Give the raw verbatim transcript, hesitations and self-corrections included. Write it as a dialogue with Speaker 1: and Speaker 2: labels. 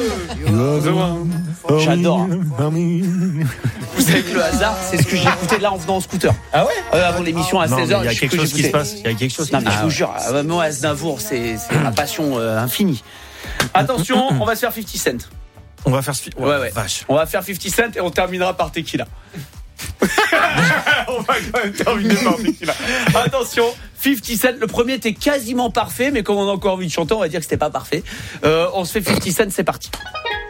Speaker 1: J'adore. Vous savez que le hasard, c'est ce que j'ai écouté là en venant en scooter.
Speaker 2: Ah ouais
Speaker 1: euh, Avant l'émission à
Speaker 3: Non,
Speaker 1: seize
Speaker 3: mais
Speaker 1: heures.
Speaker 3: il y a quelque chose qui se passe. Il y a quelque chose.
Speaker 1: Non,
Speaker 3: qui
Speaker 1: mais
Speaker 3: se
Speaker 1: je
Speaker 3: passe.
Speaker 1: vous jure, euh, moi, Aznavour, c'est, c'est ma passion euh, infinie. Attention, on va se faire cinquante Cent.
Speaker 3: On va faire. Ouais,
Speaker 1: Ouais, ouais.
Speaker 3: Vache.
Speaker 1: On va faire cinquante Cent et on terminera par Tequila. On va quand même terminer par Tequila. Attention, cinquante Cent, le premier était quasiment parfait, mais comme on a encore envie de chanter, on va dire que c'était pas parfait. Euh, on se fait cinquante Cent, c'est parti.